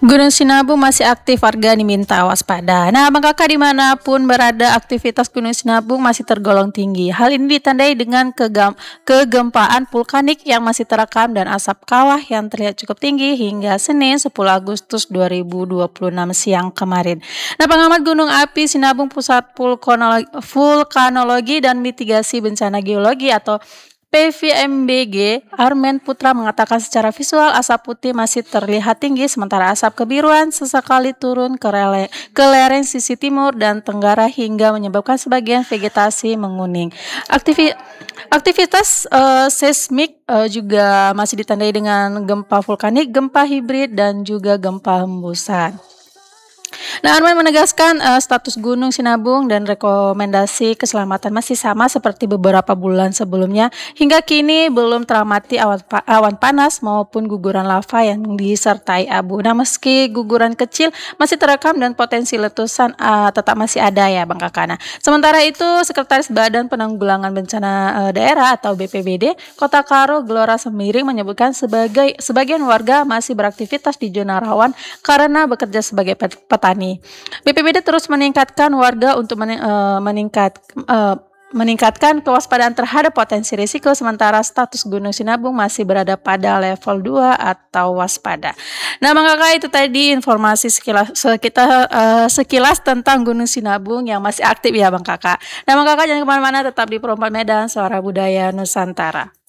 Gunung Sinabung masih aktif, warga diminta waspada. Nah, Bang Kakak dimanapun berada, aktivitas Gunung Sinabung masih tergolong tinggi. Hal ini ditandai dengan kegempaan vulkanik yang masih terekam dan asap kawah yang terlihat cukup tinggi hingga Senin 10 Agustus 2026 siang kemarin. Nah, pengamat gunung api Sinabung Pusat Vulkanologi dan Mitigasi Bencana Geologi atau PVMBG, Armen Putra mengatakan secara visual asap putih masih terlihat tinggi sementara asap kebiruan sesekali turun ke lereng sisi timur dan tenggara hingga menyebabkan sebagian vegetasi menguning. Aktivitas seismik juga masih ditandai dengan gempa vulkanik, gempa hibrid dan juga gempa hembusan. Nah, Arman menegaskan status Gunung Sinabung dan rekomendasi keselamatan masih sama seperti beberapa bulan sebelumnya. Hingga kini belum teramati awan panas maupun guguran lava yang disertai abu. Nah, meski guguran kecil masih terekam dan potensi letusan tetap masih ada ya, Bang Kakana. Sementara itu, Sekretaris Badan Penanggulangan Bencana Daerah atau BPBD Kota Karo Gelora Semiring menyebutkan sebagian warga masih beraktivitas di zona rawan karena bekerja sebagai petani. BPBD terus meningkatkan warga untuk meningkatkan kewaspadaan terhadap potensi risiko sementara status Gunung Sinabung masih berada pada level 2 atau waspada. Nah, Bang Kakak, itu tadi informasi sekilas tentang Gunung Sinabung yang masih aktif ya, Bang Kakak. Nah, Bang Kakak jangan kemana-mana, tetap di Perempuan Medan, Suara Budaya Nusantara.